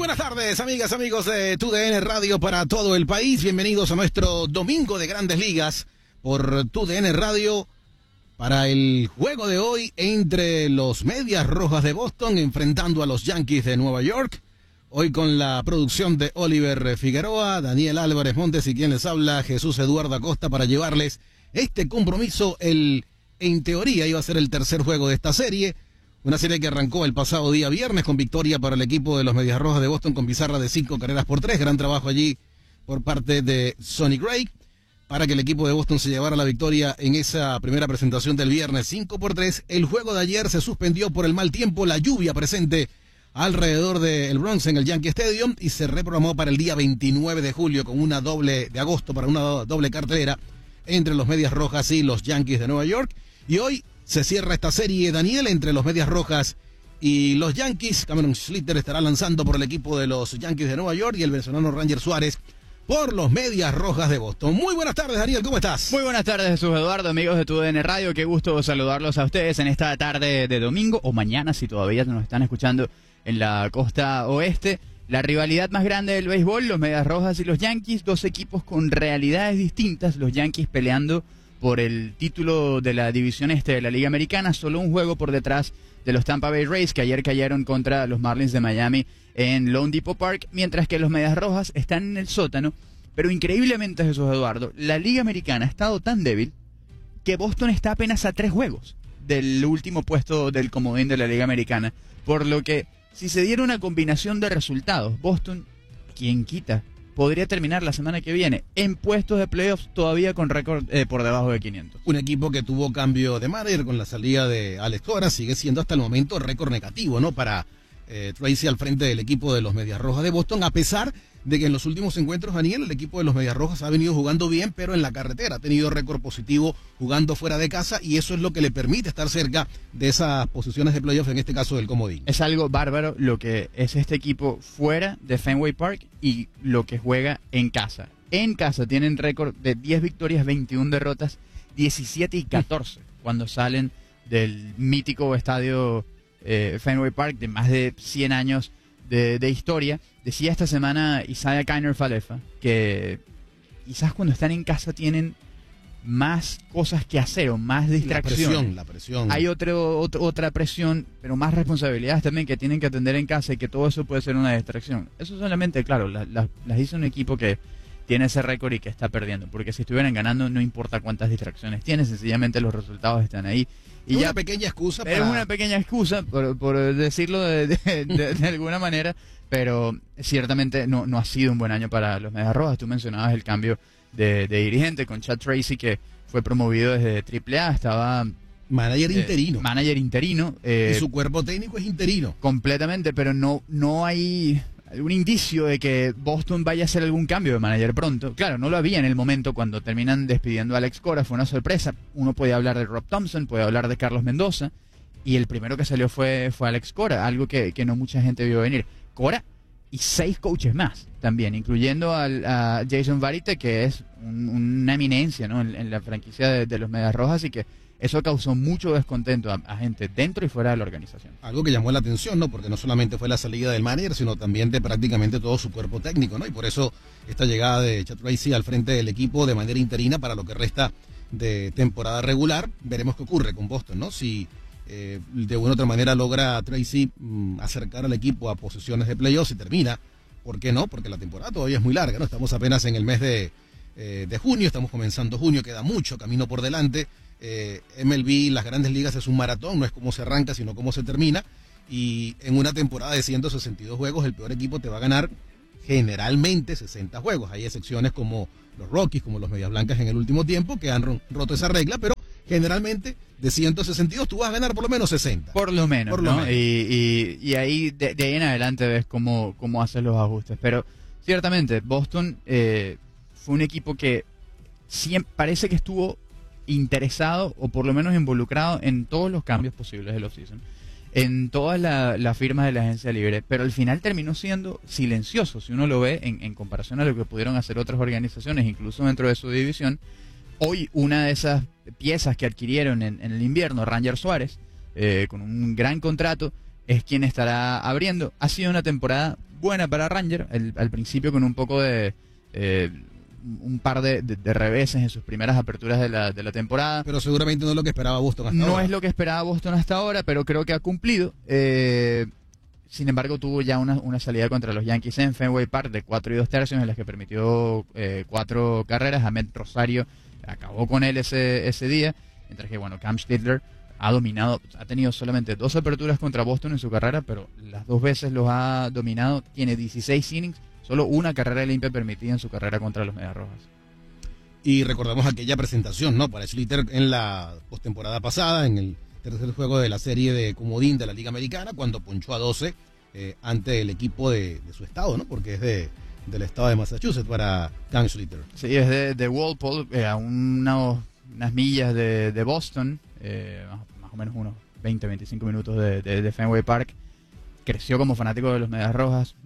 buenas tardes, amigas, amigos de TUDN Radio para todo el país. Bienvenidos a nuestro Domingo de Grandes Ligas por TUDN Radio para el juego de hoy entre los Medias Rojas de Boston enfrentando a los Yankees de Nueva York. Hoy con la producción de Oliver Figueroa, Daniel Álvarez Montes y quien les habla, Jesús Eduardo Acosta, para llevarles este compromiso. En teoría iba a ser el tercer juego de esta serie. Una serie que arrancó el pasado día viernes con victoria para el equipo de los Medias Rojas de Boston con pizarra de 5-3. Gran trabajo allí por parte de Sonny Gray para que el equipo de Boston se llevara la victoria en esa primera presentación del viernes 5-3. El juego de ayer se suspendió por el mal tiempo, la lluvia presente alrededor del Bronx en el Yankee Stadium, y se reprogramó para el día 29 de julio con una doble de agosto para una doble cartelera entre los Medias Rojas y los Yankees de Nueva York. Y hoy se cierra esta serie, Daniel, entre los Medias Rojas y los Yankees. Cameron Schlitter estará lanzando por el equipo de los Yankees de Nueva York y el venezolano Ranger Suárez por los Medias Rojas de Boston. Muy buenas tardes, Daniel, ¿cómo estás? Muy buenas tardes, Jesús Eduardo, amigos de TUDN Radio. Qué gusto saludarlos a ustedes en esta tarde de domingo o mañana, si todavía nos están escuchando en la costa oeste. La rivalidad más grande del béisbol, los Medias Rojas y los Yankees, dos equipos con realidades distintas. Los Yankees peleando por el título de la división este de la Liga Americana, solo un juego por detrás de los Tampa Bay Rays, que ayer cayeron contra los Marlins de Miami en Lone Depot Park, mientras que los Medias Rojas están en el sótano. Pero increíblemente, Jesús Eduardo, la Liga Americana ha estado tan débil que Boston está apenas a 3 juegos del último puesto del comodín de la Liga Americana, por lo que si se diera una combinación de resultados, Boston, quien quita, podría terminar la semana que viene en puestos de playoffs todavía con récord por debajo de 500. Un equipo que tuvo cambio de manager con la salida de Alex Cora, sigue siendo hasta el momento récord negativo, ¿no? Para Tracy al frente del equipo de los Medias Rojas de Boston, a pesar de que en los últimos encuentros, Daniel, el equipo de los Medias Rojas ha venido jugando bien, pero en la carretera ha tenido récord positivo jugando fuera de casa, y eso es lo que le permite estar cerca de esas posiciones de playoff, en este caso del comodín. Es algo bárbaro lo que es este equipo fuera de Fenway Park y lo que juega en casa. En casa tienen récord de 10 victorias, 21 derrotas, 17 y 14 cuando salen del mítico estadio Fenway Park de más de 100 años de historia. Decía esta semana Isaiah Kiner Falefa que quizás cuando están en casa tienen más cosas que hacer o más distracción. La presión. Hay otra presión, pero más responsabilidades también que tienen que atender en casa, y que todo eso puede ser una distracción. Eso solamente, claro, las dice un equipo que tiene ese récord y que está perdiendo, porque si estuvieran ganando no importa cuántas distracciones tiene, sencillamente los resultados están ahí. Y una pequeña excusa es una pequeña excusa, por decirlo de alguna manera, pero ciertamente no ha sido un buen año para los Medias Rojas. Tú mencionabas el cambio de dirigente con Chad Tracy, que fue promovido desde AAA, estaba manager interino. Y su cuerpo técnico es interino. Completamente, pero no hay algún indicio de que Boston vaya a hacer algún cambio de manager pronto. Claro, no lo había en el momento cuando terminan despidiendo a Alex Cora, fue una sorpresa. Uno puede hablar de Rob Thompson, puede hablar de Carlos Mendoza, y el primero que salió fue Alex Cora, algo que no mucha gente vio venir. Cora y 6 coaches más también, incluyendo a Jason Varite, que es una eminencia, ¿no? en la franquicia de los Medias Rojas, y que eso causó mucho descontento a gente dentro y fuera de la organización. Algo que llamó la atención, ¿no? Porque no solamente fue la salida del manager, sino también de prácticamente todo su cuerpo técnico, ¿no? Y por eso esta llegada de Chad Tracy al frente del equipo de manera interina para lo que resta de temporada regular. Veremos qué ocurre con Boston, ¿no? Si de una u otra manera logra Tracy acercar al equipo a posiciones de playoffs y termina. ¿Por qué no? Porque la temporada todavía es muy larga, ¿no? Estamos apenas en el mes de junio, estamos comenzando junio, queda mucho camino por delante. MLB, las grandes ligas, es un maratón, no es cómo se arranca, sino cómo se termina. Y en una temporada de 162 juegos, el peor equipo te va a ganar generalmente 60 juegos. Hay excepciones como los Rockies, como los Medias Blancas en el último tiempo, que han roto esa regla, pero generalmente de 162 tú vas a ganar por lo menos 60. Por lo menos, ¿no? Y ahí de ahí en adelante ves cómo haces los ajustes. Pero ciertamente Boston fue un equipo que siempre parece que estuvo interesado, o por lo menos involucrado en todos los cambios posibles del offseason, en todas las firmas de la agencia libre, pero al final terminó siendo silencioso, si uno lo ve en comparación a lo que pudieron hacer otras organizaciones, incluso dentro de su división. Hoy una de esas piezas que adquirieron en el invierno, Ranger Suárez, con un gran contrato, es quien estará abriendo. Ha sido una temporada buena para Ranger, al principio con un poco de... un par de reveses en sus primeras aperturas de la temporada. Pero seguramente no es lo que esperaba Boston hasta ahora. No es lo que esperaba Boston hasta ahora, pero creo que ha cumplido. Sin embargo, tuvo ya una salida contra los Yankees en Fenway Park de 4 2/3, en las que permitió 4 carreras. Ahmed Rosario acabó con él ese día, mientras que, bueno, Cam Stidler ha tenido solamente 2 aperturas contra Boston en su carrera, pero las 2 veces los ha dominado. Tiene 16 innings, solo una carrera limpia permitida en su carrera contra los Medias Rojas. Y recordamos aquella presentación, ¿no?, para Slater en la postemporada pasada, en el tercer juego de la serie de comodín de la Liga Americana, cuando ponchó a 12 ante el equipo de su estado, ¿no?, porque es del estado de Massachusetts para Cam Slater. Sí, es de Walpole, a unas millas de Boston, más o menos unos 20-25 minutos de Fenway Park. Creció como fanático de los Medias Rojas,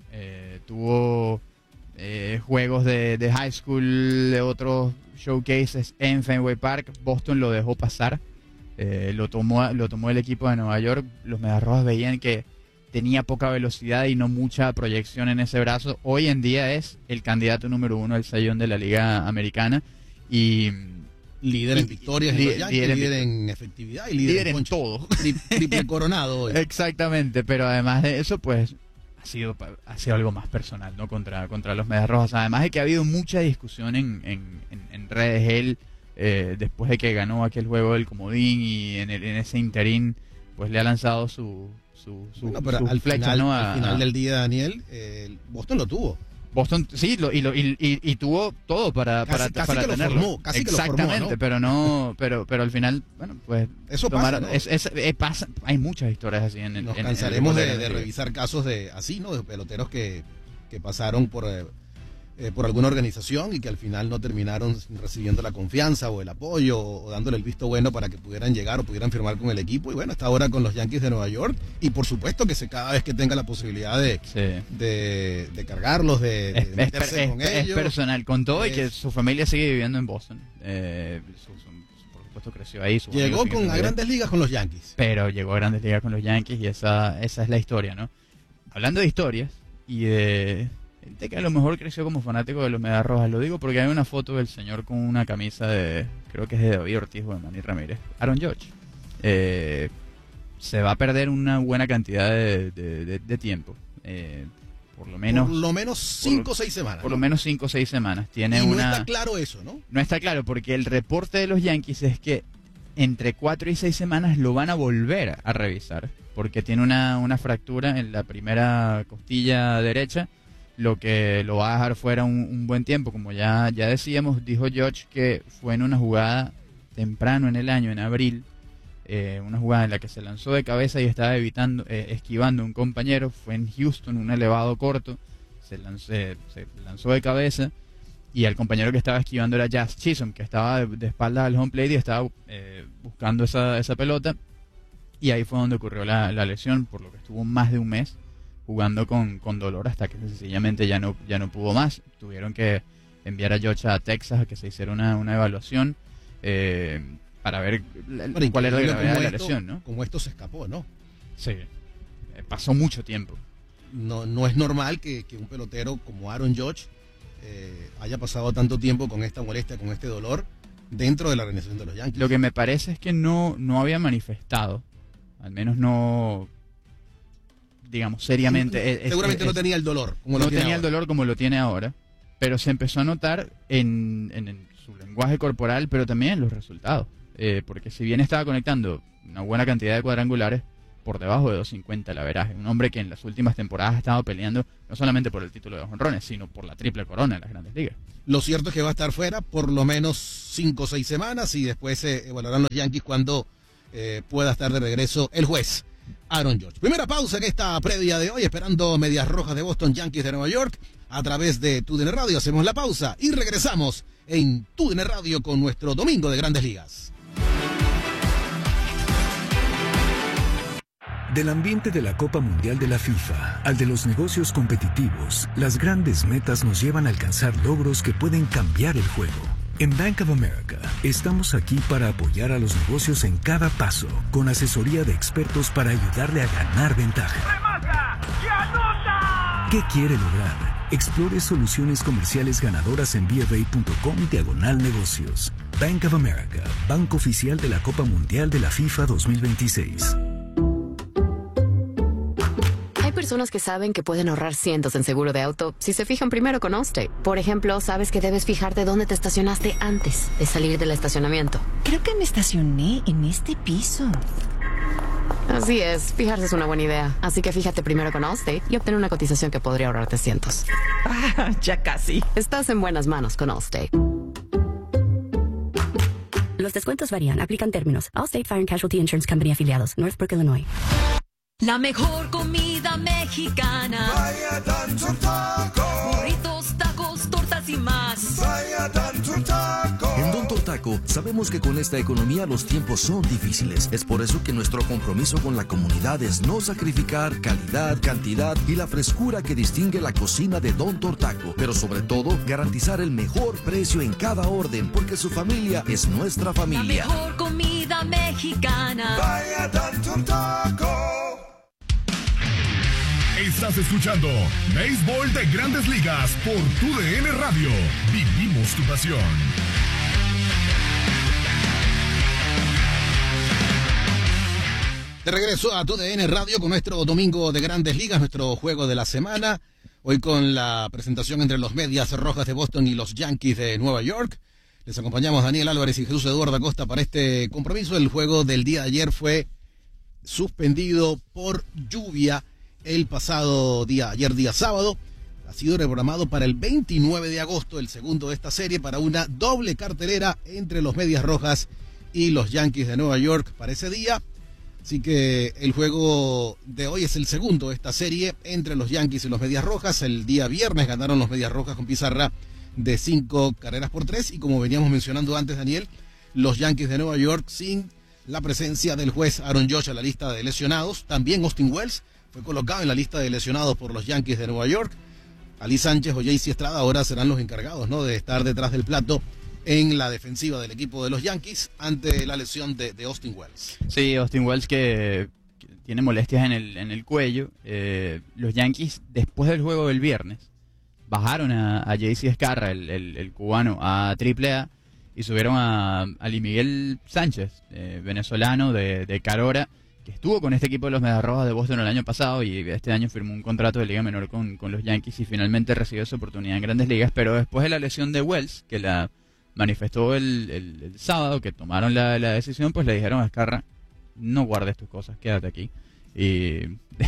tuvo juegos de high school, de otros showcases en Fenway Park. Boston lo dejó pasar, lo tomó el equipo de Nueva York. Los Medias Rojas veían que tenía poca velocidad y no mucha proyección en ese brazo. Hoy en día es el candidato número 1 al Cy Young de la Liga Americana y líder en victorias, líder en efectividad y líder en todo. Triple coronado hoy. Exactamente, pero además de eso, pues ha sido algo más personal, ¿no?, contra los Medias Rojas. Además de que ha habido mucha discusión en redes. Él, después de que ganó aquel juego del comodín y en ese interín, pues le ha lanzado su flecha, ¿no? Al final del día, Daniel, Boston lo tuvo. Boston sí, y tuvo todo para casi que tenerlo. Lo formó, casi exactamente, que lo formó, ¿no? pero al final, bueno, pues eso pasa, ¿no? pasa. Hay muchas historias así en el. Nos cansaremos de revisar casos así, ¿no?, de peloteros que pasaron por alguna organización y que al final no terminaron recibiendo la confianza o el apoyo o dándole el visto bueno para que pudieran llegar o pudieran firmar con el equipo. Y bueno, está ahora con los Yankees de Nueva York, y por supuesto que cada vez que tenga la posibilidad de cargarlos, de meterse con ellos. Es personal, con todo, y que su familia sigue viviendo en Boston. Por supuesto creció ahí. Llegó a Grandes Ligas con los Yankees. Pero llegó a Grandes Ligas con los Yankees, y esa es la historia, ¿no? Hablando de historias y de gente que a lo mejor creció como fanático de los Medias Rojas, lo digo porque hay una foto del señor con una camisa creo que es de David Ortiz o de Manny Ramírez, Aaron Judge. Se va a perder una buena cantidad de tiempo, por lo menos 5 o 6 semanas. Por lo menos 5 o 6 semanas. Y no está claro eso, ¿no? No está claro, porque el reporte de los Yankees es que entre 4 y 6 semanas lo van a volver a revisar, porque tiene una fractura en la primera costilla derecha, lo que lo va a dejar fuera un buen tiempo. Como ya decíamos, dijo Judge que fue en una jugada temprano en el año, en abril, una jugada en la que se lanzó de cabeza y estaba esquivando a un compañero. Fue en Houston, un elevado corto, se lanzó de cabeza, y al compañero que estaba esquivando era Jazz Chisholm, que estaba de espaldas al home plate y estaba buscando esa pelota, y ahí fue donde ocurrió la lesión, por lo que estuvo más de un mes jugando con dolor, hasta que sencillamente ya no pudo más. Tuvieron que enviar a Judge a Texas a que se hiciera una evaluación para ver cuál era la gravedad de la lesión, ¿no? Como esto se escapó, ¿no? Sí, pasó mucho tiempo. No es normal que un pelotero como Aaron Judge haya pasado tanto tiempo con esta molestia, con este dolor, dentro de la organización de los Yankees. Lo que me parece es que no había manifestado, al menos no, digamos, seriamente. Seguramente no tenía el dolor como lo tiene ahora, pero se empezó a notar en su lenguaje corporal, pero también en los resultados, porque si bien estaba conectando una buena cantidad de cuadrangulares, por debajo de 250 el averaje, un hombre que en las últimas temporadas ha estado peleando no solamente por el título de jonrones, sino por la triple corona en las Grandes Ligas. Lo cierto es que va a estar fuera por lo menos 5 o 6 semanas, y después se evaluarán los Yankees cuando pueda estar de regreso el juez Aaron Judge. Primera pausa en esta previa de hoy, esperando Medias Rojas de Boston, Yankees de Nueva York, a través de TUDN Radio. Hacemos la pausa y regresamos en TUDN Radio con nuestro Domingo de Grandes Ligas. Del ambiente de la Copa Mundial de la FIFA al de los negocios competitivos, las grandes metas nos llevan a alcanzar logros que pueden cambiar el juego. En Bank of America estamos aquí para apoyar a los negocios en cada paso, con asesoría de expertos para ayudarle a ganar ventaja. ¡Remata y anota! ¿Qué quiere lograr? Explore soluciones comerciales ganadoras en BofA.com/negocios. Bank of America, banco oficial de la Copa Mundial de la FIFA 2026. Hay personas que saben que pueden ahorrar cientos en seguro de auto si se fijan primero con Allstate. Por ejemplo, sabes que debes fijarte dónde te estacionaste antes de salir del estacionamiento. Creo que me estacioné en este piso. Así es, fijarse es una buena idea. Así que fíjate primero con Allstate y obtén una cotización que podría ahorrarte cientos. Ah, ya casi. Estás en buenas manos con Allstate. Los descuentos varían. Aplican términos. Allstate Fire and Casualty Insurance Company afiliados. Northbrook, Illinois. La mejor comida mexicana. Vaya Danton Taco. Burritos, tacos, tortas y más. Vaya Danton Taco. En Don Tortaco sabemos que con esta economía los tiempos son difíciles. Es por eso que nuestro compromiso con la comunidad es no sacrificar calidad, cantidad y la frescura que distingue la cocina de Don Tortaco. Pero sobre todo, garantizar el mejor precio en cada orden, porque su familia es nuestra familia. La mejor comida mexicana. Vaya Danton Taco. Estás escuchando Béisbol de Grandes Ligas por TUDN Radio. Vivimos tu pasión. De regreso a TUDN Radio con nuestro domingo de Grandes Ligas, nuestro juego de la semana. Hoy con la presentación entre los Medias Rojas de Boston y los Yankees de Nueva York. Les acompañamos Daniel Álvarez y Jesús Eduardo Acosta para este compromiso. El juego del día de ayer fue suspendido por lluvia el pasado día, ayer día sábado. Ha sido reprogramado para el 29 de agosto, el segundo de esta serie, para una doble cartelera entre los Medias Rojas y los Yankees de Nueva York para ese día. Así que el juego de hoy es el segundo de esta serie entre los Yankees y los Medias Rojas. El día viernes ganaron los Medias Rojas con pizarra de 5-3. Y como veníamos mencionando antes, Daniel, los Yankees de Nueva York sin la presencia del juez Aaron Judge a la lista de lesionados. También Austin Wells fue colocado en la lista de lesionados por los Yankees de Nueva York. Ali Sánchez o JC Estrada ahora serán los encargados, ¿no?, de estar detrás del plato en la defensiva del equipo de los Yankees ante la lesión de Austin Wells. Sí, Austin Wells que tiene molestias en el cuello. Los Yankees, después del juego del viernes, bajaron a JC Escarra, el cubano, a AAA y subieron a Ali Miguel Sánchez, venezolano de Carora, que estuvo con este equipo de los Medias Rojas de Boston el año pasado y este año firmó un contrato de liga menor con los Yankees y finalmente recibió su oportunidad en Grandes Ligas. Pero después de la lesión de Wells, que la manifestó el sábado, que tomaron la decisión, pues le dijeron a Escarra: no guardes tus cosas, quédate aquí y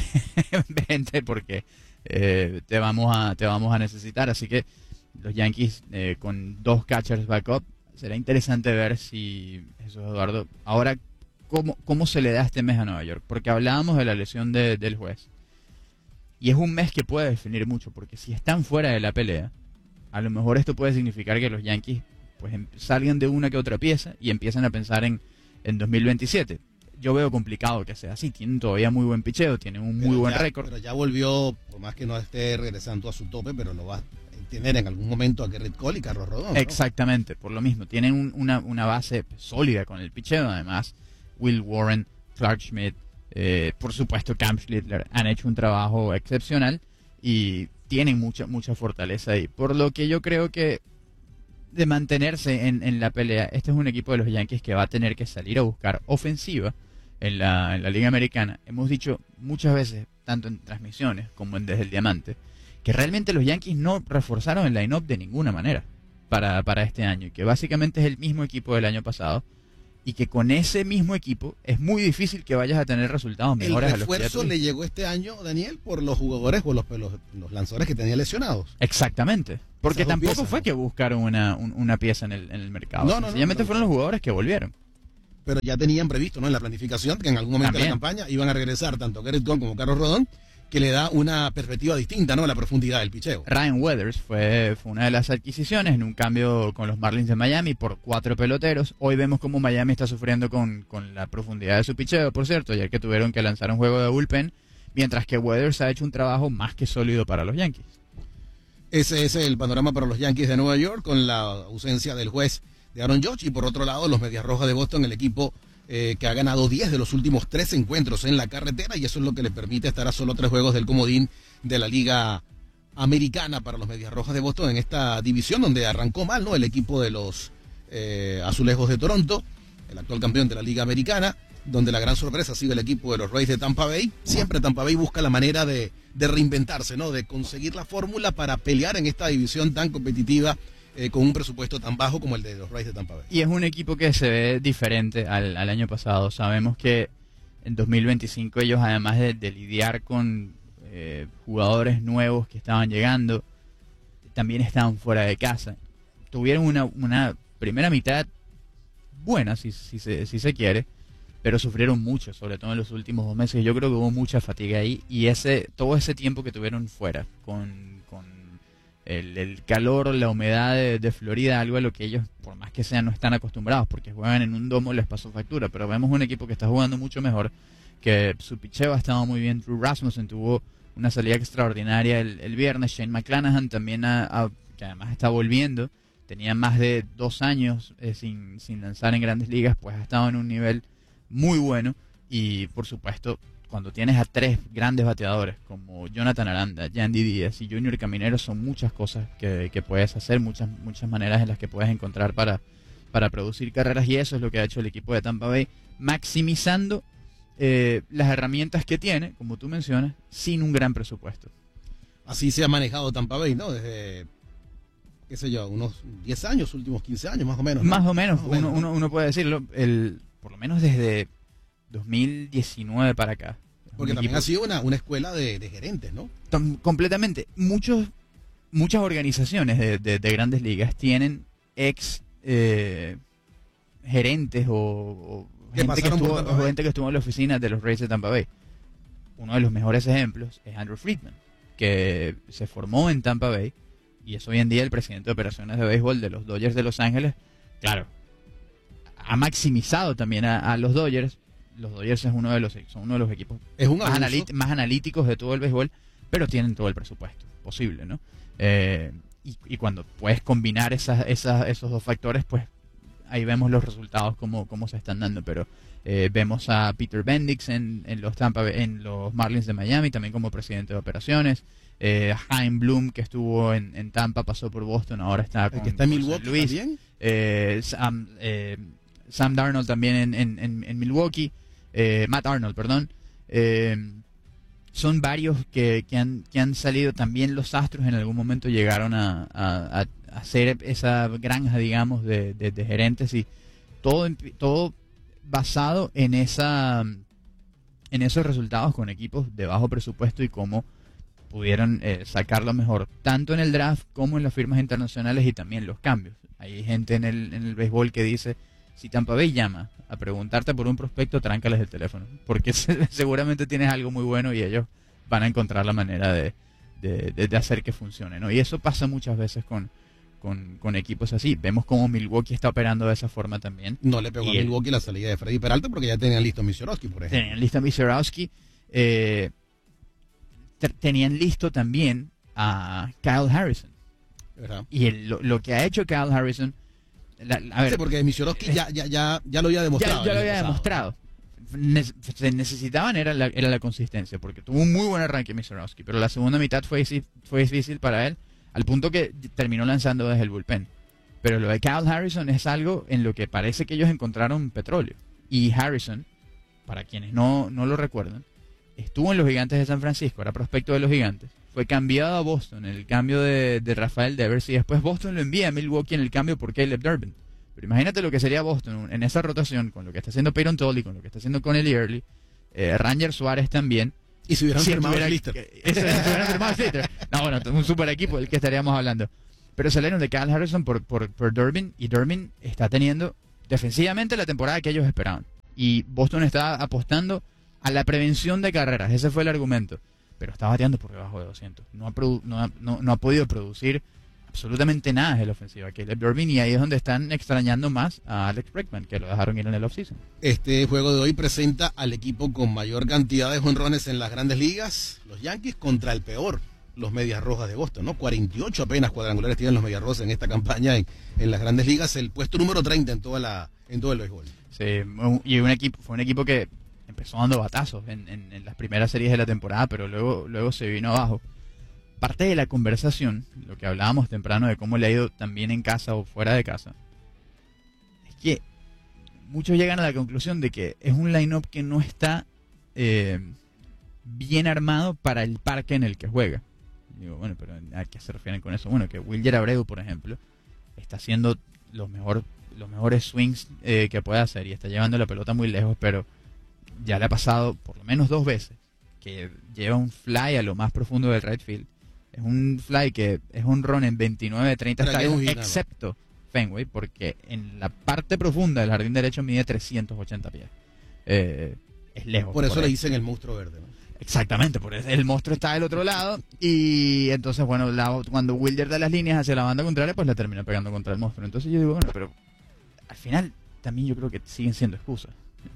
vente porque te vamos a necesitar. Así que los Yankees con dos catchers backup, será interesante ver si Jesús Eduardo ahora cómo se le da este mes a Nueva York, porque hablábamos de la lesión del juez y es un mes que puede definir mucho, porque si están fuera de la pelea, a lo mejor esto puede significar que los Yankees pues salgan de una que otra pieza y empiezan a pensar en 2027. Yo veo complicado que sea así. Tienen todavía muy buen picheo, tienen un muy buen récord. Pero ya volvió, por más que no esté regresando a su tope, pero lo va a tener en algún momento a Gerrit Cole y Carlos Rodón, ¿no? Exactamente, por lo mismo. Tienen una base sólida con el picheo, además. Will Warren, Clark Schmidt, por supuesto Cam Schlittler han hecho un trabajo excepcional y tienen mucha fortaleza ahí. Por lo que yo creo que de mantenerse en la pelea, este es un equipo de los Yankees que va a tener que salir a buscar ofensiva en la Liga Americana. Hemos dicho muchas veces, tanto en transmisiones como en Desde el Diamante, que realmente los Yankees no reforzaron el line-up de ninguna manera para este año, y que básicamente es el mismo equipo del año pasado, y que con ese mismo equipo es muy difícil que vayas a tener resultados mejores a los que ya El refuerzo le llegó este año, Daniel, por los jugadores o los lanzadores que tenía lesionados. Exactamente. Porque Esas dos tampoco piezas, fue ¿no? que buscaron una pieza en el mercado. No, Sencillamente fueron los jugadores que volvieron. Pero ya tenían previsto, ¿no?, en la planificación que en algún momento de la campaña iban a regresar tanto Gerrit Cole como Carlos Rodón, que le da una perspectiva distinta, ¿no?, a la profundidad del picheo. Ryan Weathers fue una de las adquisiciones en un cambio con los Marlins de Miami por 4 peloteros. Hoy vemos cómo Miami está sufriendo con la profundidad de su picheo, por cierto, ya que tuvieron que lanzar un juego de bullpen, mientras que Weathers ha hecho un trabajo más que sólido para los Yankees. Ese es el panorama para los Yankees de Nueva York, con la ausencia del juez de Aaron Judge, y por otro lado los Medias Rojas de Boston, el equipo que ha ganado 10 de los últimos 13 encuentros en la carretera, y eso es lo que le permite estar a solo 3 juegos del comodín de la Liga americana para los Medias Rojas de Boston en esta división donde arrancó mal, ¿no? El equipo de los Azulejos de Toronto, el actual campeón de la Liga Americana, donde la gran sorpresa ha sido el equipo de los Rays de Tampa Bay. Siempre Tampa Bay busca la manera de reinventarse, ¿no? De conseguir la fórmula para pelear en esta división tan competitiva con un presupuesto tan bajo como el de los Rays de Tampa Bay. Y es un equipo que se ve diferente al año pasado. Sabemos que en 2025 ellos, además de lidiar con jugadores nuevos que estaban llegando, también estaban fuera de casa. Tuvieron una primera mitad buena, si se quiere, pero sufrieron mucho, sobre todo en los últimos 2 meses. Yo creo que hubo mucha fatiga ahí, y todo ese tiempo que tuvieron fuera, con el calor, la humedad de Florida, algo a lo que ellos, por más que sean, no están acostumbrados, porque juegan en un domo, les pasó factura. Pero vemos un equipo que está jugando mucho mejor, que su picheo ha estado muy bien. Drew Rasmussen tuvo una salida extraordinaria el viernes. Shane McClanahan también, que además está volviendo, tenía más de 2 años sin lanzar en Grandes Ligas, pues ha estado en un nivel muy bueno. Y por supuesto, cuando tienes a 3 grandes bateadores como Jonathan Aranda, Yandy Díaz y Junior Caminero, son muchas cosas que puedes hacer, muchas maneras en las que puedes encontrar para producir carreras, y eso es lo que ha hecho el equipo de Tampa Bay, maximizando las herramientas que tiene, como tú mencionas, sin un gran presupuesto. Así se ha manejado Tampa Bay, ¿no? Desde, qué sé yo, unos 10 años, últimos 15 años, más o menos, ¿no? Más o menos, uno puede decirlo, por lo menos desde 2019 para acá. Porque también ha sido una escuela de gerentes, ¿no? Completamente. Muchas organizaciones de Grandes Ligas tienen ex gerentes o gente que estuvo en la oficina de los Rays de Tampa Bay. Uno de los mejores ejemplos es Andrew Friedman, que se formó en Tampa Bay y es hoy en día el presidente de operaciones de béisbol de los Dodgers de Los Ángeles. Claro, ha maximizado también a los Dodgers. Los Dodgers son uno de los equipos más analíticos de todo el béisbol, pero tienen todo el presupuesto posible, ¿no? Y cuando puedes combinar esos 2 factores, pues ahí vemos los resultados cómo se están dando. Pero vemos a Peter Bendix en los Marlins de Miami, también como presidente de operaciones. Chaim Bloom, que estuvo en Tampa, pasó por Boston, ahora está que está en Milwaukee Luis. También. Sam Darnold también en Milwaukee. Matt Arnold, perdón. Son varios que han salido. También los Astros en algún momento llegaron a hacer esa granja, digamos, de gerentes, y todo basado en esos resultados con equipos de bajo presupuesto, y cómo pudieron sacarlo mejor, tanto en el draft como en las firmas internacionales y también los cambios. Hay gente en el béisbol que dice: si Tampa Bay llama a preguntarte por un prospecto, tráncales el teléfono, porque seguramente tienes algo muy bueno y ellos van a encontrar la manera de hacer que funcione, ¿no? Y eso pasa muchas veces con equipos así. Vemos cómo Milwaukee está operando de esa forma también. No le pegó a Milwaukee la salida de Freddy Peralta, porque ya tenían listo a Misiorowski, por ejemplo. Tenían listo a Misiorowski. Tenían listo también a Kyle Harrison. ¿Verdad? Y lo que ha hecho Kyle Harrison... a ver, sí, porque Misiorowski ya lo había demostrado. Ya lo había demostrado. Se necesitaban era la consistencia, porque tuvo un muy buen arranque Misiorowski, pero la segunda mitad fue difícil para él, al punto que terminó lanzando desde el bullpen. Pero lo de Kyle Harrison es algo en lo que parece que ellos encontraron petróleo. Y Harrison, para quienes no lo recuerdan, estuvo en los Gigantes de San Francisco, era prospecto de los Gigantes. Fue cambiado a Boston en el cambio de Rafael Devers, y después Boston lo envía a Milwaukee en el cambio por Caleb Durbin. Pero imagínate lo que sería Boston en esa rotación, con lo que está haciendo Peyton Tolley, con lo que está haciendo Connelly Early, Ranger Suárez también. Y si hubieran firmado a Slitter. No, bueno, un super equipo del que estaríamos hablando. Pero salieron de Kyle Harrison por Durbin, y Durbin está teniendo defensivamente la temporada que ellos esperaban. Y Boston está apostando a la prevención de carreras, ese fue el argumento. Pero está bateando por debajo de 200. No ha podido producir absolutamente nada de la ofensiva Caleb Durbin, y ahí es donde están extrañando más a Alex Bregman, que lo dejaron ir en el offseason. Este juego de hoy presenta al equipo con mayor cantidad de jonrones en las Grandes Ligas, los Yankees, contra el peor, los Medias Rojas de Boston, ¿no? 48 apenas cuadrangulares tienen los Medias Rojas en esta campaña en las Grandes Ligas, el puesto número 30 en todo el béisbol. Sí, y fue un equipo que empezó dando batazos en las primeras series de la temporada, pero luego se vino abajo. parte de la conversación, lo que hablábamos temprano de cómo le ha ido también en casa o fuera de casa, es que muchos llegan a la conclusión de que es un line-up que no está bien armado para el parque en el que juega. Digo, bueno, pero ¿a qué se refieren con eso? Bueno, que Wilyer Abreu, por ejemplo, está haciendo los mejores swings que puede hacer y está llevando la pelota muy lejos, pero ya le ha pasado por lo menos 2 veces que lleva un fly a lo más profundo del right field. Es un fly que es un run en 29 de 30 estadios, excepto Fenway, porque en la parte profunda del jardín derecho mide 380 pies. Es lejos. Por eso le dicen el monstruo verde, ¿no? Exactamente, por eso el monstruo está del otro lado y entonces, bueno, cuando Wilder da las líneas hacia la banda contraria, pues la termina pegando contra el monstruo. Entonces yo digo, bueno, pero al final también yo creo que siguen siendo excusas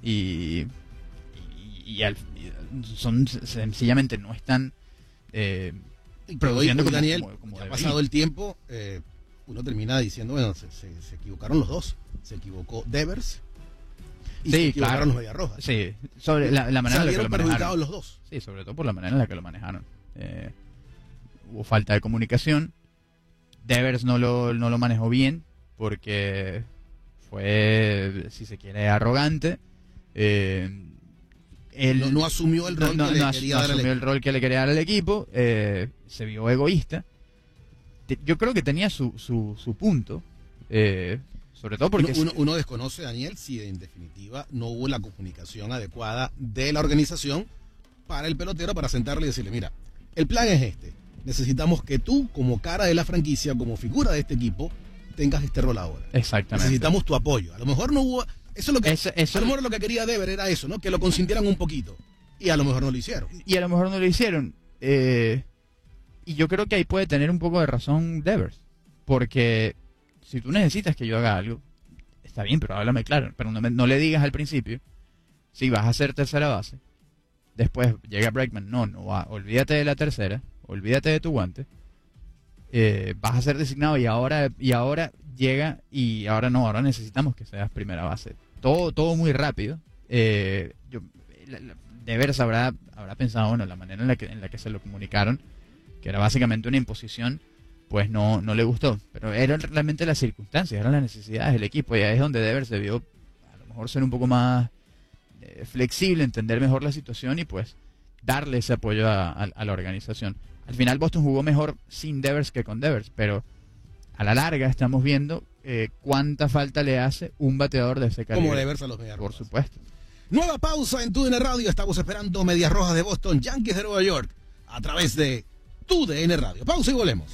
son sencillamente no están produciendo hoy, Daniel, como ha pasado el tiempo, uno termina diciendo, bueno, se equivocaron los dos. Se equivocó Devers y se equivocaron los Medias Rojas. Sí, sobre la manera en la que lo manejaron. Los dos. Sí, sobre todo por la manera en la que lo manejaron. Hubo falta de comunicación. Devers no lo manejó bien porque fue, si se quiere, arrogante. Él no asumió el rol que le quería dar al equipo. Se vio egoísta. Yo creo que tenía su punto. Sobre todo porque uno desconoce, Daniel, si en definitiva no hubo la comunicación adecuada de la organización para el pelotero, para sentarle y decirle, mira, el plan es este. Necesitamos que tú, como cara de la franquicia, como figura de este equipo, tengas este rol ahora. Exactamente. Necesitamos tu apoyo. A lo mejor no hubo... Eso es lo que, a lo mejor lo que quería Dever era eso, ¿no? Que lo consintieran un poquito. Y a lo mejor no lo hicieron. Y yo creo que ahí puede tener un poco de razón Devers. Porque si tú necesitas que yo haga algo, está bien, pero háblame claro. Pero no le digas al principio, si vas a hacer tercera base, después llega Bregman, no va, olvídate de la tercera, olvídate de tu guante, vas a ser designado y ahora llega y ahora necesitamos que seas primera base. Todo muy rápido. Devers habrá pensado, bueno, la manera en la que se lo comunicaron, que era básicamente una imposición, pues no le gustó. Pero eran realmente las circunstancias, eran las necesidades del equipo, y ahí es donde Devers debió a lo mejor ser un poco más flexible, entender mejor la situación y pues darle ese apoyo a la organización. Al final Boston jugó mejor sin Devers que con Devers, pero a la larga estamos viendo cuánta falta le hace un bateador de ese calibre. Como Devers a los Medias Rojas. Por supuesto. Nueva pausa en TUDN Radio. Estamos esperando Medias Rojas de Boston, Yankees de Nueva York, a través de TUDN Radio. Pausa y volvemos.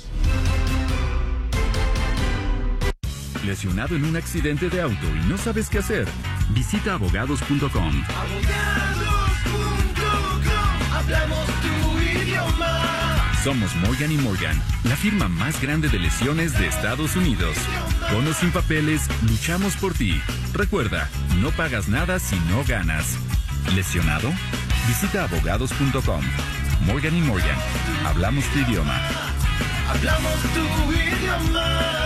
¿Lesionado en un accidente de auto y no sabes qué hacer? Visita abogados.com. Abogados.com, hablamos tu idioma. Somos Morgan & Morgan, la firma más grande de lesiones de Estados Unidos. Con o sin papeles, luchamos por ti. Recuerda, no pagas nada si no ganas. ¿Lesionado? Visita abogados.com. Morgan & Morgan, hablamos tu idioma. Hablamos tu idioma.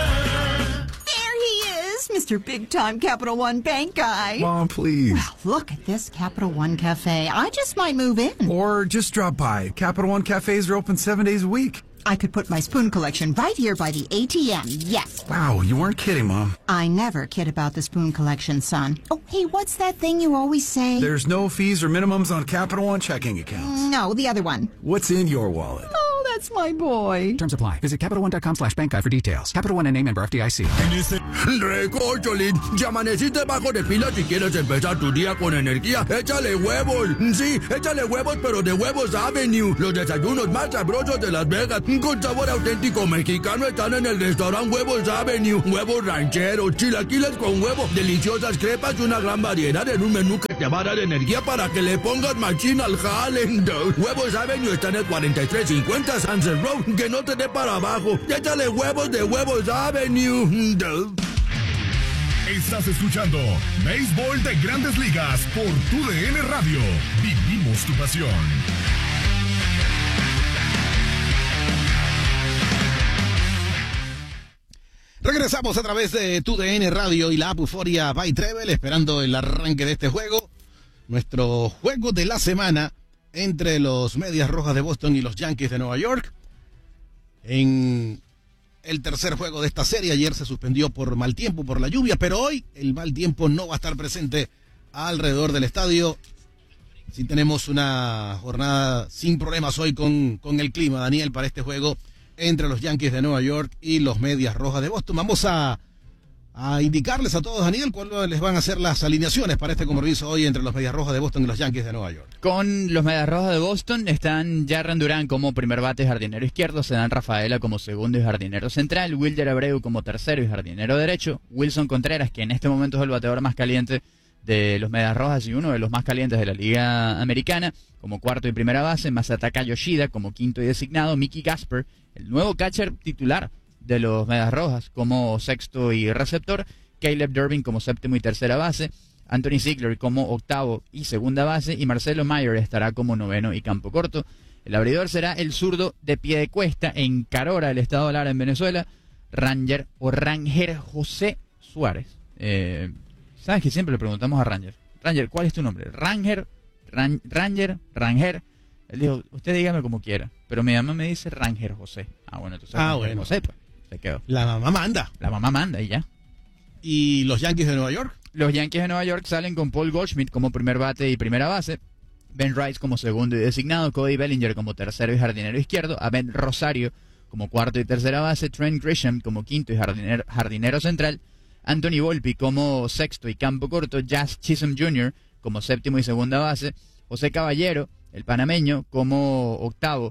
Mr. Big Time Capital One Bank guy. Mom, please. Well, look at this Capital One Cafe. I just might move in. Or just drop by. Capital One cafes are open 7 days a week. I could put my spoon collection right here by the ATM, yes. Wow, you weren't kidding, Mom. I never kid about the spoon collection, son. Oh, hey, what's that thing you always say? There's no fees or minimums on Capital One checking accounts. No, the other one. What's in your wallet? Oh, that's my boy. Terms apply. Visit CapitalOne.com/bank guide for details. Capital One, N.A. member FDIC. Recórcholis, ya amaneciste bajo de pila si quieres empezar tu día con energía. Échale huevos. Sí, échale huevos, pero de Huevos Avenue. Los desayunos más sabrosos de Las Vegas, con sabor auténtico mexicano, están en el restaurante Huevos Avenue. Huevos rancheros, chilaquiles con huevo, deliciosas crepas y una gran variedad en un menú que te va a dar energía para que le pongas machín al jale. Huevos Avenue está en el 4350 Sunset Road. Que no te dé para abajo. Échale huevos de Huevos Avenue. Estás escuchando Béisbol de Grandes Ligas por TUDN Radio. Vivimos tu pasión. Regresamos a través de TUDN Radio y la app Euforia by Treble, esperando el arranque de este juego. Nuestro juego de la semana entre los Medias Rojas de Boston y los Yankees de Nueva York. en el tercer juego de esta serie. Ayer se suspendió por mal tiempo, por la lluvia, pero hoy el mal tiempo no va a estar presente alrededor del estadio. Sí tenemos una jornada sin problemas hoy con el clima, Daniel, para este juego entre los Yankees de Nueva York y los Medias Rojas de Boston. Vamos a indicarles a todos, Daniel, cuáles les van a ser las alineaciones para este compromiso hoy entre los Medias Rojas de Boston y los Yankees de Nueva York. Con los Medias Rojas de Boston están Jarren Duran como primer bate y jardinero izquierdo, Cedán Rafaela como segundo y jardinero central, Wilder Abreu como tercero y jardinero derecho, Wilson Contreras, que en este momento es el bateador más caliente de los Medias Rojas y uno de los más calientes de la Liga Americana, como cuarto y primera base, Masataka Yoshida como quinto y designado, Mickey Gasper, el nuevo catcher titular de los Medias Rojas, como sexto y receptor, Caleb Durbin como séptimo y tercera base, Anthony Ziegler como octavo y segunda base, y Marcelo Mayer estará como noveno y campo corto. El abridor será el zurdo de Piedecuesta en Carora, el estado Lara en Venezuela, Ranger José Suárez. ¿Sabes que siempre le preguntamos a Ranger? Ranger, ¿cuál es tu nombre? Ranger. Él dijo, usted dígame como quiera, pero mi mamá me dice Ranger José. Ah, bueno, entonces bueno. José, pues, se quedó. La mamá manda. La mamá manda y ya. ¿Y los Yankees de Nueva York? Los Yankees de Nueva York salen con Paul Goldschmidt como primer bate y primera base, Ben Rice como segundo y designado, Cody Bellinger como tercero y jardinero izquierdo, Abel Rosario como cuarto y tercera base, Trent Grisham como quinto y jardinero central, Anthony Volpi como sexto y campo corto, Jazz Chisholm Jr. como séptimo y segunda base, José Caballero, el panameño, como octavo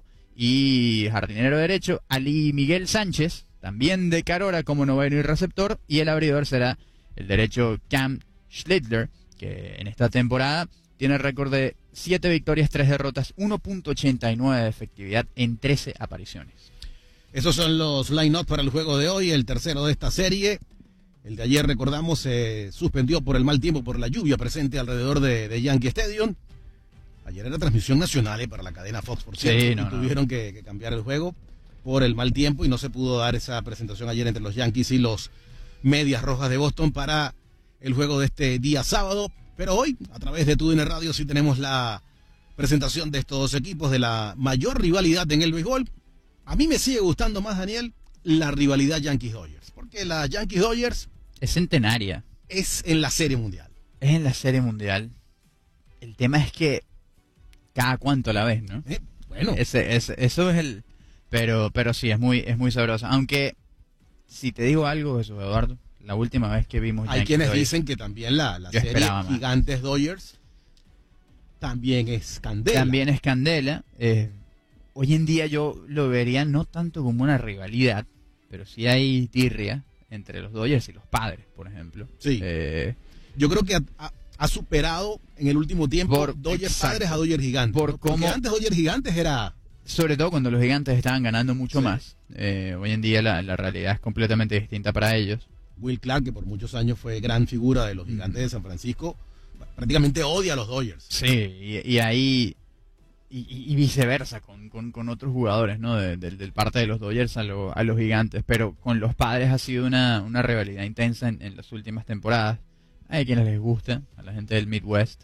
y jardinero derecho, Ali Miguel Sánchez, también de Carora, como noveno y receptor, y el abridor será el derecho Cam Schlittler, que en esta temporada tiene récord de 7 victorias, 3 derrotas, 1.89 de efectividad en 13 apariciones. Esos son los line-up para el juego de hoy, el tercero de esta serie. El de ayer, recordamos, se suspendió por el mal tiempo, por la lluvia presente alrededor de Yankee Stadium. Ayer era transmisión nacional para la cadena Fox, por cierto, y tuvieron que cambiar el juego por el mal tiempo y no se pudo dar esa presentación ayer entre los Yankees y los Medias Rojas de Boston para el juego de este día sábado. Pero hoy, a través de TUDN Radio, sí tenemos la presentación de estos dos equipos, de la mayor rivalidad en el béisbol. A mí me sigue gustando más, Daniel, la rivalidad Yankees-Dodgers, porque la Yankees-Dodgers es centenaria. Es en la Serie Mundial. Es en la Serie Mundial. El tema es que cada cuánto la ves, ¿no? Bueno. Eso es el... Pero sí, es muy sabrosa. Aunque, si te digo algo, eso, Eduardo, la última vez que vimos... Hay quienes dicen que también la serie Gigantes-Dodgers también es candela. También es candela. Hoy en día yo lo vería no tanto como una rivalidad, pero sí hay tirria entre los Dodgers y los Padres, por ejemplo. Sí. Yo creo que ha superado en el último tiempo Dodgers Padres a Dodgers Gigantes. Porque antes Dodgers Gigantes era... Sobre todo cuando los Gigantes estaban ganando mucho más. Hoy en día la realidad es completamente distinta para ellos. Will Clark, que por muchos años fue gran figura de los Gigantes de San Francisco, prácticamente odia a los Dodgers. Sí, y ahí... Y viceversa con otros jugadores, ¿no? Del parte de los Dodgers a los Gigantes. Pero con los Padres ha sido una rivalidad intensa en las últimas temporadas. Hay quienes les gusta, a la gente del Midwest.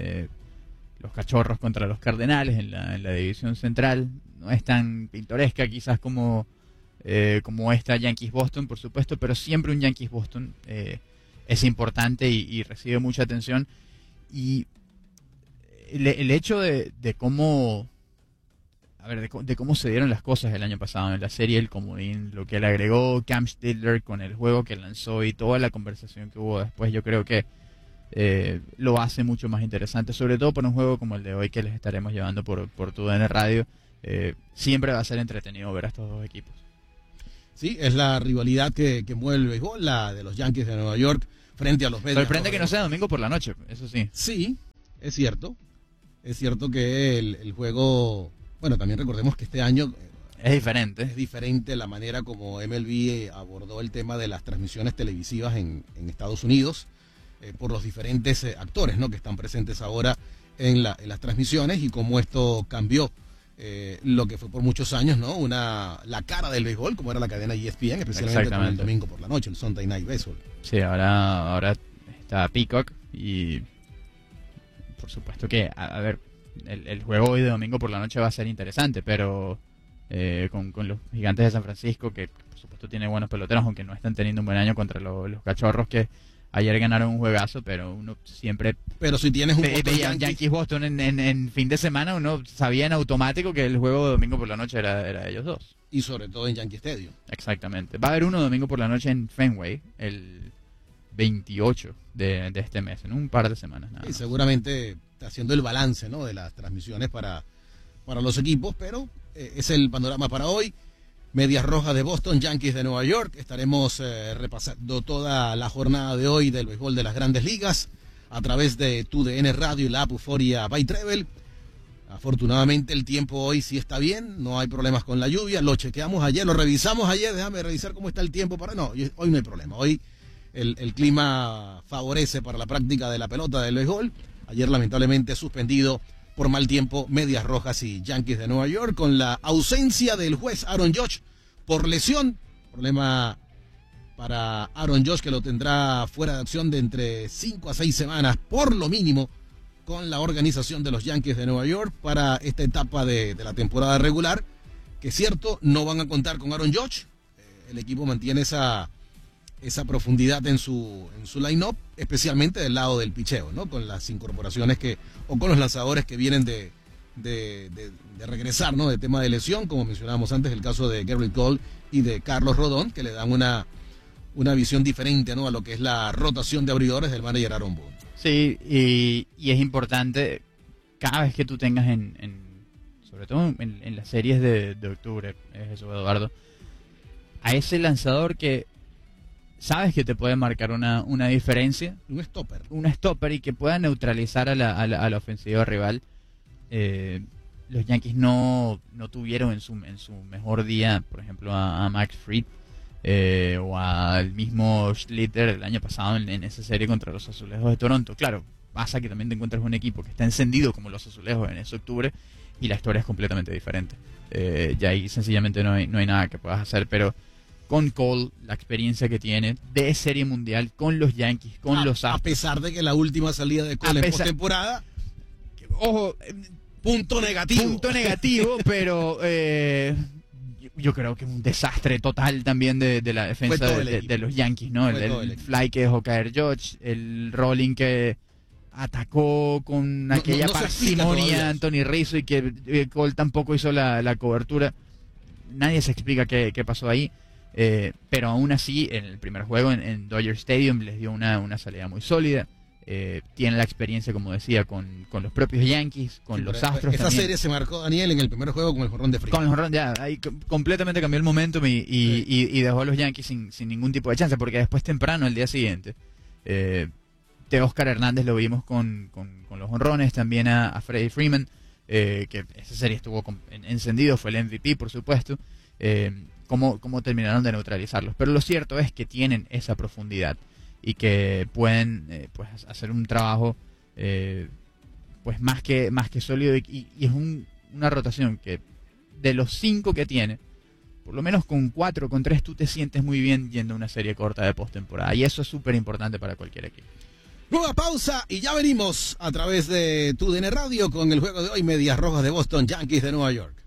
Los Cachorros contra los Cardenales en la división central. No es tan pintoresca quizás como esta Yankees-Boston, por supuesto, pero siempre un Yankees-Boston es importante y recibe mucha atención. Y el hecho de cómo de cómo se dieron las cosas el año pasado en la serie, el comodín, lo que le agregó Cam Schlittler con el juego que lanzó y toda la conversación que hubo después, yo creo que lo hace mucho más interesante, sobre todo por un juego como el de hoy que les estaremos llevando por TUDN Radio. Siempre va a ser entretenido ver a estos dos equipos. Sí, es la rivalidad que mueve el béisbol, la de los Yankees de Nueva York frente a los Medias. Sorprende que no sea domingo por la noche, eso sí. Sí, es cierto. Es cierto que el juego... Bueno, también recordemos que este año... Es diferente. Es diferente la manera como MLB abordó el tema de las transmisiones televisivas en Estados Unidos por los diferentes actores, ¿no?, que están presentes ahora en las transmisiones y cómo esto cambió lo que fue por muchos años, ¿no?, la cara del béisbol, como era la cadena ESPN, especialmente con el domingo por la noche, el Sunday Night Baseball. Sí, ahora está Peacock y por supuesto que, a ver, el juego hoy de domingo por la noche va a ser interesante, pero con los Gigantes de San Francisco, que por supuesto tiene buenos peloteros, aunque no están teniendo un buen año contra los Cachorros, que ayer ganaron un juegazo, pero uno siempre... Pero si tienes un Yankees-Boston en fin de semana, uno sabía en automático que el juego de domingo por la noche era de ellos dos. Y sobre todo en Yankee Stadium. Exactamente. Va a haber uno domingo por la noche en Fenway, el 28 de este mes, en un par de semanas. Y seguramente está haciendo el balance, ¿no?, de las transmisiones para los equipos, pero es el panorama para hoy. Medias Rojas de Boston, Yankees de Nueva York. Estaremos repasando toda la jornada de hoy del béisbol de las Grandes Ligas a través de TUDN Radio y la app Euforia by Treble. Afortunadamente el tiempo hoy sí está bien, no hay problemas con la lluvia. Lo chequeamos ayer, lo revisamos ayer. Déjame revisar cómo está el tiempo No, hoy no hay problema. Hoy el clima favorece para la práctica de la pelota del béisbol. Ayer lamentablemente suspendido por mal tiempo Medias Rojas y Yankees de Nueva York, con la ausencia del juez Aaron Judge por lesión. Problema para Aaron Judge, que lo tendrá fuera de acción de entre 5 a 6 semanas por lo mínimo con la organización de los Yankees de Nueva York para esta etapa de la temporada regular, que es cierto, no van a contar con Aaron Judge. El equipo mantiene esa profundidad en su line-up, especialmente del lado del picheo, ¿no?, con las incorporaciones o con los lanzadores que vienen de regresar, ¿no?, de tema de lesión, como mencionábamos antes, el caso de Gerrit Cole y de Carlos Rodón, que le dan una visión diferente, ¿no?, a lo que es la rotación de abridores del manager Aaron Boone. Sí, y es importante cada vez que tú tengas sobre todo en las series de octubre, es eso, Eduardo, a ese lanzador que sabes que te puede marcar una diferencia. Un stopper. Un stopper y que pueda neutralizar a la ofensiva rival. Los Yankees no tuvieron en su mejor día, por ejemplo, a Max Fried o al mismo Schlitter el año pasado en esa serie contra los Azulejos de Toronto. Claro, pasa que también te encuentras un equipo que está encendido como los Azulejos en ese octubre y la historia es completamente diferente. Ya ahí sencillamente no hay nada que puedas hacer, pero con Cole, la experiencia que tiene de Serie Mundial con los Yankees, con los Astros. A pesar de que la última salida de Cole en postemporada, ojo, punto negativo, pero yo creo que es un desastre total también de la defensa de los Yankees, ¿no? El fly que dejó caer Judge, el rolling que atacó con aquella parsimonia Anthony Rizzo y que Cole tampoco hizo la cobertura. Nadie se explica qué pasó ahí. Pero aún así en el primer juego en Dodger Stadium les dio una salida muy sólida. Tiene la experiencia, como decía, con los propios Yankees, con los Astros. Esa serie se marcó, Daniel, en el primer juego con el jonrón de Freeman. Con el jonrón, ya, ahí completamente cambió el momentum y dejó a los Yankees sin ningún tipo de chance, porque después temprano, el día siguiente, Oscar Hernández lo vimos con los jonrones, también a Freddie Freeman, que esa serie estuvo encendido, fue el MVP, por supuesto. Cómo terminaron de neutralizarlos. Pero lo cierto es que tienen esa profundidad y que pueden pues hacer un trabajo pues más que sólido y es una rotación que de los 5 que tiene, por lo menos con 4, con 3 tú te sientes muy bien yendo a una serie corta de postemporada y eso es súper importante para cualquier equipo. Nueva pausa y ya venimos a través de TUDN Radio con el juego de hoy, Medias Rojas de Boston, Yankees de Nueva York.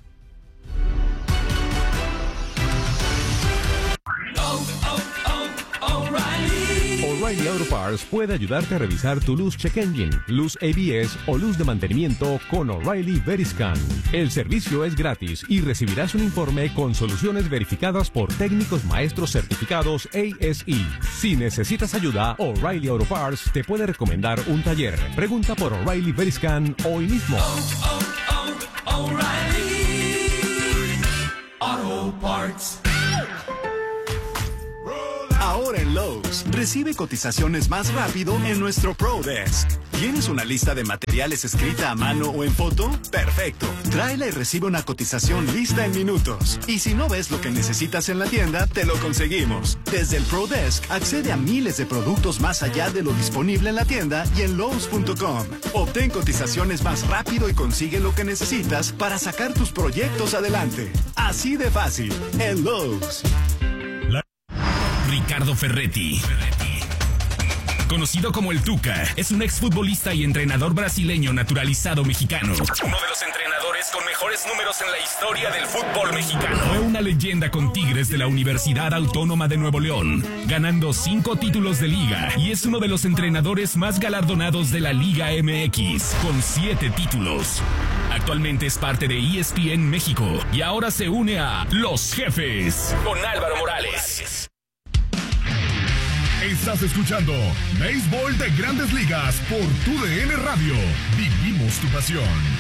O'Reilly Auto Parts puede ayudarte a revisar tu luz check engine, luz ABS o luz de mantenimiento con O'Reilly Veriscan. El servicio es gratis y recibirás un informe con soluciones verificadas por técnicos maestros certificados ASE. Si necesitas ayuda, O'Reilly Auto Parts te puede recomendar un taller. Pregunta por O'Reilly Veriscan hoy mismo. O'Reilly Auto Parts. Ahora en Lowe's, recibe cotizaciones más rápido en nuestro Pro Desk. ¿Tienes una lista de materiales escrita a mano o en foto? Perfecto. Tráela y recibe una cotización lista en minutos. Y si no ves lo que necesitas en la tienda, te lo conseguimos. Desde el Pro Desk, accede a miles de productos más allá de lo disponible en la tienda y en Lowe's.com. Obtén cotizaciones más rápido y consigue lo que necesitas para sacar tus proyectos adelante. Así de fácil, en Lowe's. Ricardo Ferretti, conocido como el Tuca, es un exfutbolista y entrenador brasileño naturalizado mexicano. Uno de los entrenadores con mejores números en la historia del fútbol mexicano. Fue una leyenda con Tigres de la Universidad Autónoma de Nuevo León, ganando 5 títulos de liga y es uno de los entrenadores más galardonados de la Liga MX, con 7 títulos. Actualmente es parte de ESPN México y ahora se une a Los Jefes con Álvaro Morales. Estás escuchando Béisbol de Grandes Ligas por TUDN Radio. Vivimos tu pasión.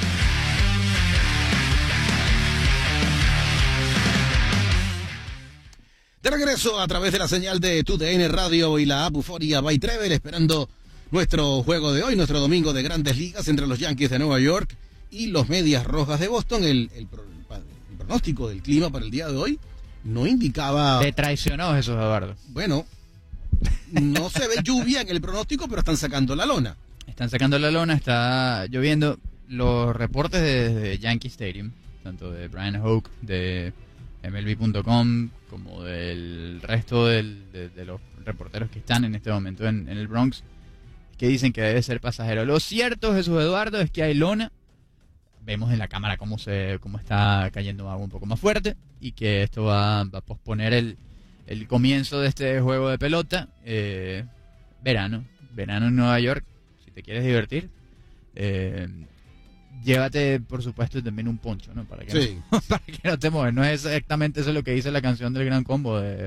De regreso a través de la señal de TUDN Radio y la app Euforia by Trevor, esperando nuestro juego de hoy, nuestro domingo de Grandes Ligas entre los Yankees de Nueva York y los Medias Rojas de Boston. El pronóstico del clima para el día de hoy no indicaba... Te traicionó Jesús Eduardo. Bueno, no se ve lluvia en el pronóstico, pero están sacando la lona. Están sacando la lona, está lloviendo. Los reportes de Yankee Stadium, tanto de Brian Hoke, de MLB.com, como del resto de los reporteros que están en este momento en el Bronx, que dicen que debe ser pasajero. Lo cierto, Jesús Eduardo, es que hay lona. Vemos en la cámara cómo está cayendo agua un poco más fuerte y que esto va a posponer el comienzo de este juego de pelota. Verano en Nueva York, si te quieres divertir. Llévate, por supuesto, también un poncho, ¿no? Para que no te muevas. No es exactamente eso lo que dice la canción del Gran Combo de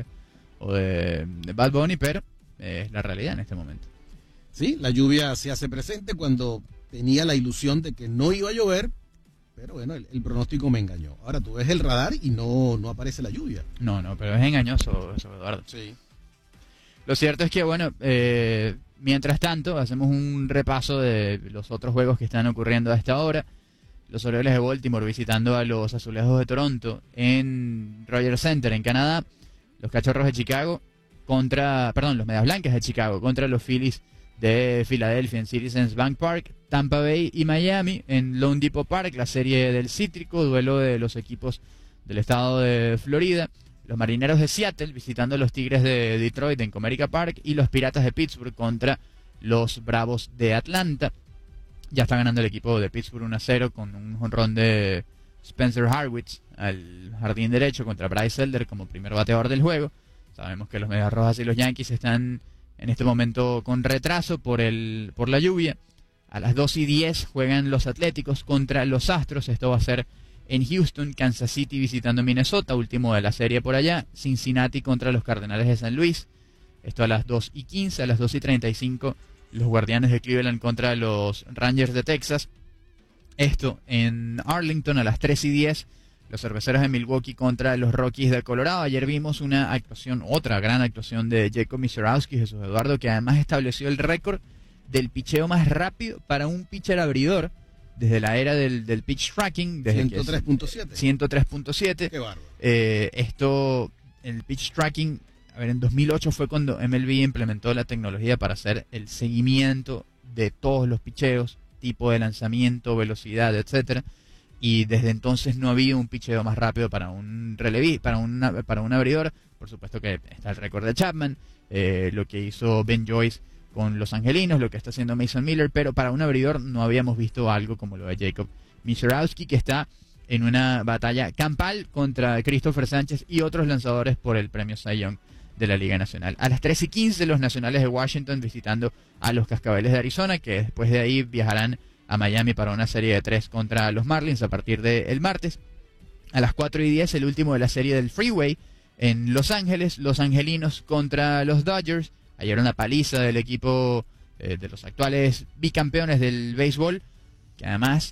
Bad Bunny, pero es la realidad en este momento. Sí, la lluvia se hace presente cuando tenía la ilusión de que no iba a llover, pero bueno, el pronóstico me engañó. Ahora tú ves el radar y no aparece la lluvia. No, pero es engañoso eso, Eduardo. Sí. Lo cierto es que, bueno, mientras tanto, hacemos un repaso de los otros juegos que están ocurriendo a esta hora. Los Orioles de Baltimore visitando a los Azulejos de Toronto en Rogers Center, en Canadá. Los Cachorros de Chicago los Medias Blancas de Chicago contra los Phillies de Filadelfia en Citizens Bank Park. Tampa Bay y Miami en Lone Depot Park, la serie del Cítrico, duelo de los equipos del estado de Florida. Los Marineros de Seattle visitando a los Tigres de Detroit en Comerica Park y los Piratas de Pittsburgh contra los Bravos de Atlanta. Ya está ganando el equipo de Pittsburgh 1-0 con un jonrón de Spencer Harwitz al jardín derecho contra Bryce Elder como primer bateador del juego. Sabemos que los Medias Rojas y los Yankees están en este momento con retraso por la lluvia. A las 2:10 juegan los Atléticos contra los Astros. Esto va a ser en Houston. Kansas City visitando Minnesota, último de la serie por allá. Cincinnati contra los Cardenales de San Luis. Esto a las 2:15. A las 2:35 los Guardianes de Cleveland contra los Rangers de Texas. Esto en Arlington a las 3:10. Los Cerveceros de Milwaukee contra los Rockies de Colorado. Ayer vimos otra gran actuación de Jacob Misiorowski, Jesús Eduardo, que además estableció el récord del picheo más rápido para un pitcher abridor desde la era del pitch tracking. 103.7. 103.7. Qué bárbaro. El pitch tracking, en 2008 fue cuando MLB implementó la tecnología para hacer el seguimiento de todos los picheos, tipo de lanzamiento, velocidad, etcétera. Y desde entonces no ha habido un picheo más rápido para un para un abridor. Por supuesto que está el récord de Chapman, lo que hizo Ben Joyce con los Angelinos, lo que está haciendo Mason Miller, pero para un abridor no habíamos visto algo como lo de Jacob Misiorowski, que está en una batalla campal contra Christopher Sánchez y otros lanzadores por el premio Cy Young de la Liga Nacional. A las 3:15 los Nacionales de Washington visitando a los Cascabeles de Arizona, que después de ahí viajarán a Miami para una serie de 3 contra los Marlins a partir del martes. A las 4:10 el último de la serie del Freeway en Los Ángeles, los Angelinos contra los Dodgers. Ayer una paliza del equipo de los actuales bicampeones del béisbol, que además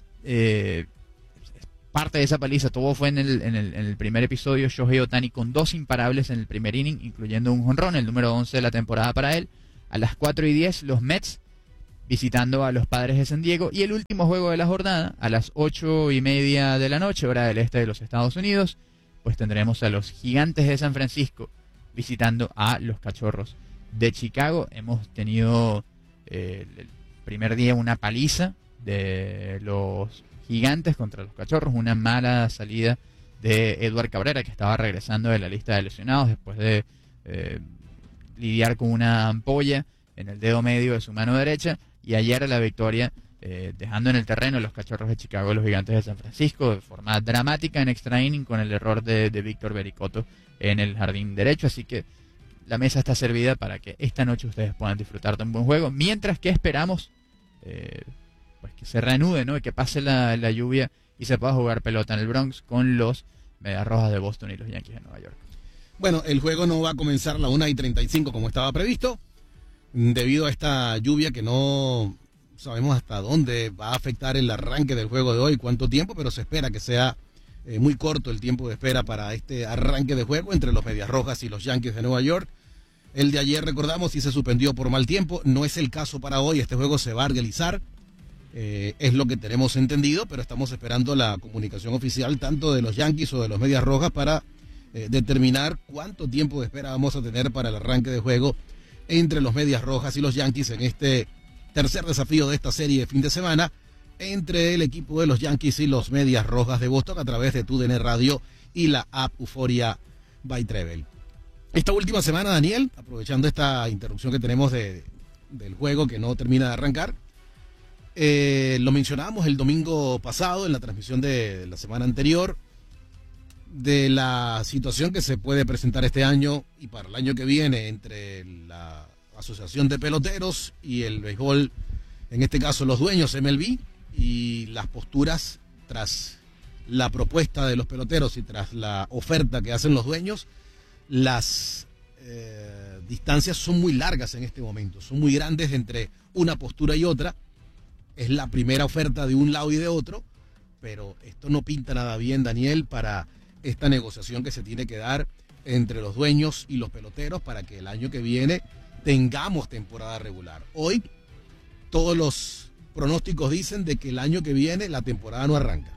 parte de esa paliza todo fue en el primer episodio. Shohei Ohtani con 2 imparables en el primer inning, incluyendo un jonrón, el número 11 de la temporada para él. A las 4:10 los Mets visitando a los Padres de San Diego. Y el último juego de la jornada, a las 8:30 de la noche, hora del este de los Estados Unidos, pues tendremos a los Gigantes de San Francisco visitando a los Cachorros de Chicago. Hemos tenido el primer día una paliza de los Gigantes contra los Cachorros, una mala salida de Edward Cabrera, que estaba regresando de la lista de lesionados después de lidiar con una ampolla en el dedo medio de su mano derecha. Y ayer la victoria dejando en el terreno los Cachorros de Chicago, los Gigantes de San Francisco, de forma dramática en extra inning con el error de Víctor Vericoto en el jardín derecho. Así que la mesa está servida para que esta noche ustedes puedan disfrutar de un buen juego, mientras que esperamos pues que se reanude, ¿no? Y que pase la lluvia y se pueda jugar pelota en el Bronx con los Medias Rojas de Boston y los Yankees de Nueva York. Bueno, el juego no va a comenzar a las 1:35 como estaba previsto, debido a esta lluvia que no sabemos hasta dónde va a afectar el arranque del juego de hoy, cuánto tiempo, pero se espera que sea muy corto el tiempo de espera para este arranque de juego entre los Medias Rojas y los Yankees de Nueva York. El de ayer, recordamos, sí se suspendió por mal tiempo. No es el caso para hoy. Este juego se va a realizar. Es lo que tenemos entendido, pero estamos esperando la comunicación oficial tanto de los Yankees o de los Medias Rojas para determinar cuánto tiempo de espera vamos a tener para el arranque de juego entre los Medias Rojas y los Yankees en este tercer desafío de esta serie de fin de semana entre el equipo de los Yankees y los Medias Rojas de Boston a través de TUDN Radio y la app Euforia by Treble. Esta última semana, Daniel, aprovechando esta interrupción que tenemos del juego que no termina de arrancar, lo mencionábamos el domingo pasado en la transmisión de la semana anterior, de la situación que se puede presentar este año y para el año que viene entre la Asociación de Peloteros y el béisbol, en este caso los dueños MLB, y las posturas tras la propuesta de los peloteros y tras la oferta que hacen los dueños. Las distancias son muy largas en este momento, son muy grandes entre una postura y otra. Es la primera oferta de un lado y de otro, pero esto no pinta nada bien, Daniel, para esta negociación que se tiene que dar entre los dueños y los peloteros para que el año que viene tengamos temporada regular. Hoy todos los pronósticos dicen de que el año que viene la temporada no arranca.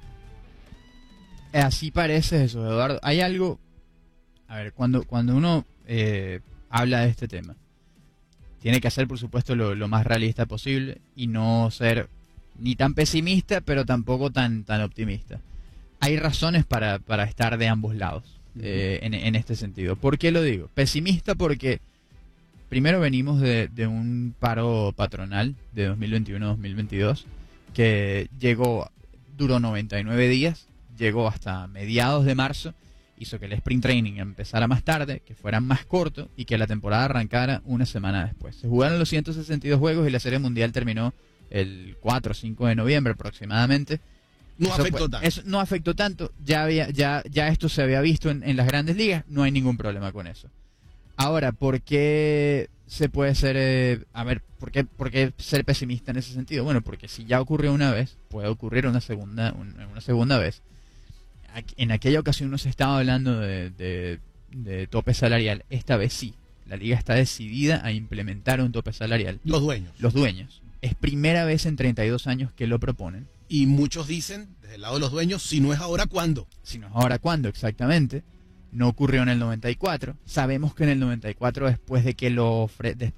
Así parece eso, Eduardo. Hay algo, a ver, cuando uno habla de este tema, tiene que hacer, por supuesto, lo más realista posible y no ser ni tan pesimista, pero tampoco tan optimista. Hay razones para estar de ambos lados en este sentido. ¿Por qué lo digo? Pesimista porque primero venimos de un paro patronal de 2021-2022 que duró 99 días, llegó hasta mediados de marzo, hizo que el sprint training empezara más tarde, que fuera más corto y que la temporada arrancara una semana después. Se jugaron los 162 juegos y la Serie Mundial terminó el 4 o 5 de noviembre aproximadamente. No afectó tanto. Eso no afectó tanto, ya esto se había visto en las grandes ligas, no hay ningún problema con eso. Ahora, ¿por qué se puede ser, ¿por qué ser pesimista en ese sentido? Bueno, porque si ya ocurrió una vez, puede ocurrir una segunda vez. En aquella ocasión no se estaba hablando de tope salarial, esta vez sí. La liga está decidida a implementar un tope salarial. Los dueños. Es primera vez en 32 años que lo proponen. Y muchos dicen, desde el lado de los dueños, si no es ahora, ¿cuándo? Si no es ahora, ¿cuándo? Exactamente. No ocurrió en el 94. Sabemos que en el 94, después de que lo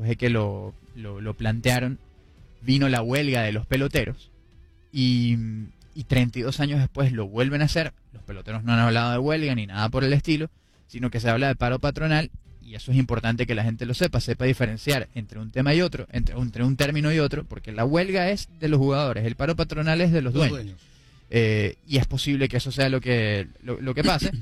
plantearon, vino la huelga de los peloteros. Y 32 años después lo vuelven a hacer. Los peloteros no han hablado de huelga ni nada por el estilo, sino que se habla de paro patronal. Y eso es importante que la gente lo sepa diferenciar entre un tema y otro, entre un término y otro, porque la huelga es de los jugadores, el paro patronal es de los dueños. Y es posible que eso sea lo que pase.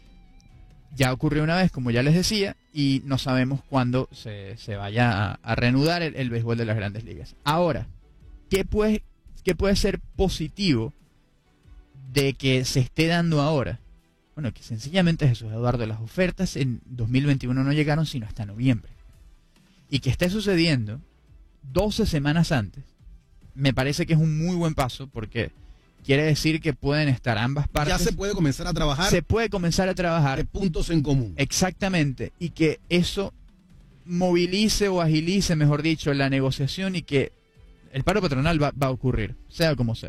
Ya ocurrió una vez, como ya les decía, y no sabemos cuándo se vaya a reanudar el béisbol de las grandes ligas. Ahora, ¿qué puede ser positivo de que se esté dando ahora? Bueno, que sencillamente, Jesús Eduardo, las ofertas en 2021 no llegaron sino hasta noviembre. Y que esté sucediendo 12 semanas antes, me parece que es un muy buen paso, porque quiere decir que pueden estar ambas partes. Ya se puede comenzar a trabajar. Se puede comenzar a trabajar. De puntos en común. Exactamente. Y que eso movilice o agilice, mejor dicho, la negociación y que el paro patronal va a ocurrir, sea como sea.